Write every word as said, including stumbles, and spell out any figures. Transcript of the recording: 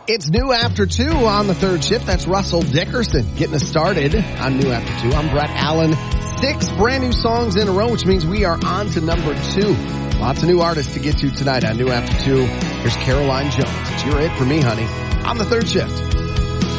It's New After Two on the third shift. That's Russell Dickerson getting us started on New After Two. I'm Brett Allen. Six brand new songs in a row, which means we are on to number two. Lots of new artists to get to tonight on New After Two. Here's Caroline Jones. It's your it for me, honey, on the third shift.